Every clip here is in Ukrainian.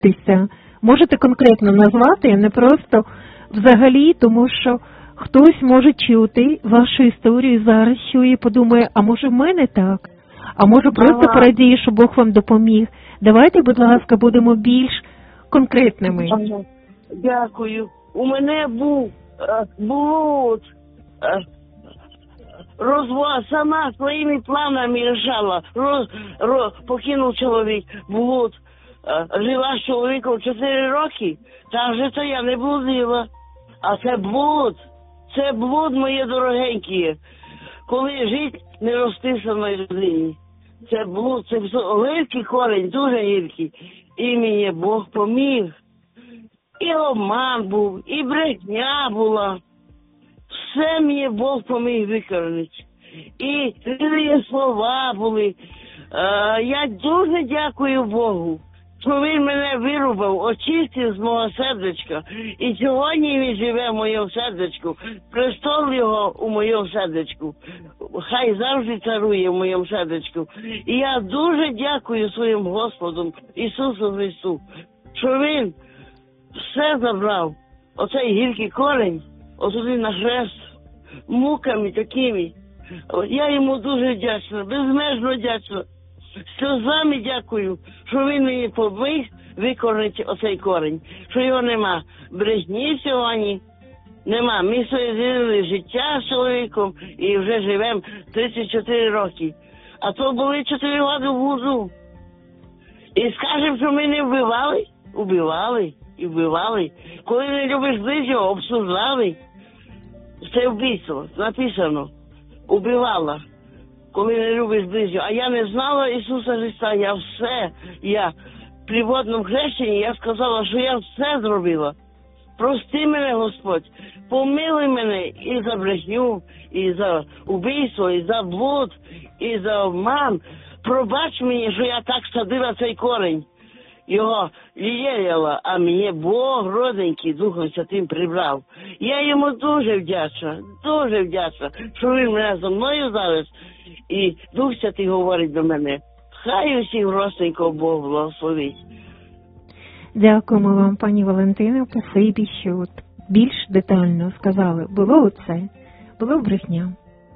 Можете конкретно назвати, а не просто взагалі, тому що хтось може чути вашу історію зараз, чує, подумає, а може в мене так? А може просто порадіє, що Бог вам допоміг. Давайте, будь ласка, будемо більш конкретними. Дякую. У мене був блуд. Розвод сама своїми планами рішала. Покинув чоловік блуд. Жила з чоловіком 4 роки. Та вже то я не блудила. А це блуд. Це блуд, мої дорогенькі. Коли жити, не рости самої людині. Це блуд, це гіркий корінь, дуже гіркий. І мені Бог поміг. І обман був, і брехня була. Все мені Бог поміг викорінити. І різні слова були. Я дуже дякую Богу, що Він мене вирубав, очистив з мого сердечка. І сьогодні Він живе в моєму сердечку. Престол Його у моєму сердечку. Хай завжди царує в моєму сердечку. І я дуже дякую своїм Господом Ісусу Христу, що Він все забрав. Оцей гіркий корінь, отуди на хрест, муками такими. Я йому дуже вдячна, безмежно вдячна. Сльозами дякую, що він мені поміг викорити оцей корінь. Що його нема брехні сьогодні, нема. Ми соєдинили життя з чоловіком і вже живемо 34 роки. А то були 4 роки в вузу. І скажемо, що ми не вбивали? Убивали і вбивали. Коли не любиш ближнього, обсуждали. Це вбивство, написано. Убивала. Коли не любиш ближнього. А я не знала Ісуса Христа, я при водному хрещенні, я сказала, що я все зробила. Прости мене, Господь, помилуй мене і за брехню, і за убивство, і за блуд, і за обман. Пробач мені, що я так садила цей корінь. Його лілеяла, а мені Бог родненький Духом Святим прибрав. Я йому дуже вдячна, що він мене зі мною зараз. І Дух Святий говорить до мене. Хай усіх родненько Бог благословить. Дякуємо вам, пані Валентина, спасибі, що от більш детально сказали. Було оце, було брехня,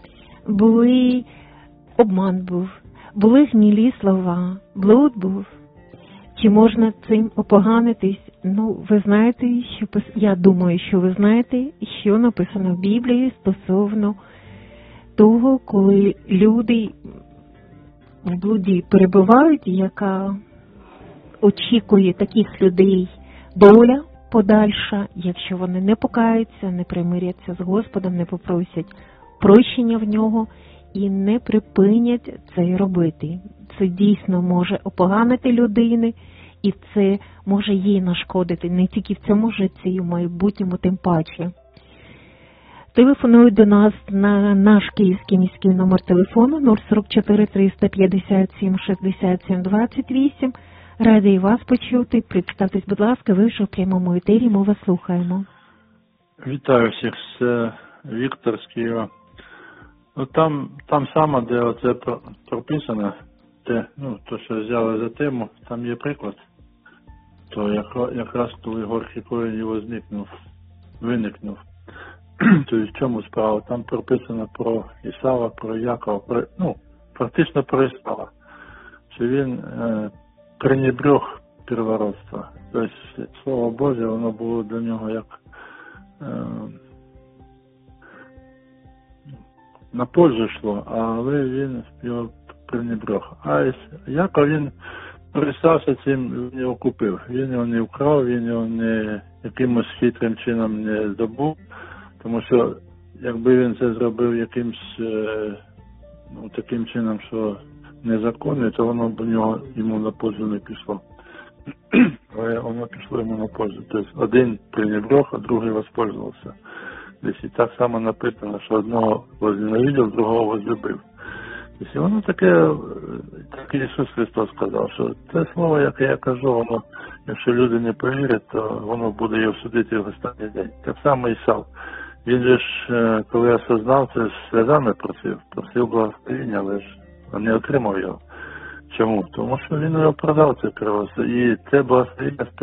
обман був, були гнілі слова, блуд був. Чи можна цим опоганитись? Ви знаєте, я думаю, що ви знаєте, що написано в Біблії стосовно того, коли люди в блуді перебувають, яка очікує таких людей доля подальша, якщо вони не покаються, не примиряться з Господом, не попросять прощення в нього і не припинять це робити. Це дійсно може опоганити людини, і це може їй нашкодити не тільки в цьому житті, і в майбутньому тим паче. Телефонують до нас на наш київський міський номер телефону 044 357 67 28. Раді вас почути. Представтесь, будь ласка, ви вже в прямому етері, ми вас слухаємо. Вітаю всіх, це Віктор з Києва. Там саме, де оце прописано, то, що взяли за тему, там є приклад. То якраз коли горький корінь виникнув. Тобто в чому справа? Там прописано про Ісава, про Якова, практично про Ісава. Що він пренебрег первородства. Тобто Слово Боже, воно було для нього як на пользу йшло, але він його пренебрег. А Яков, він користався цим, він його купив. Він його не вкрав, він його не якимось хитрим чином не здобув. Тому що, якби він це зробив якимсь таким чином, що незаконне, то воно б йому на пользу не пішло. Але воно пішло йому на пользу. Тобто один пренебрег, а другий воспользувався. Десь і так само написано, що одного возненавидів, другого возлюбив. Тобто воно таке, так Ісус Христос сказав, що те слово, яке я кажу, воно, якщо люди не повірять, то воно буде його судити в останній день. Так само Ісав. Він же ж, коли осознав, це сльозами просив благословення, але ж не отримав його. Чому? Тому що він його продав, це кривос. І це благословіння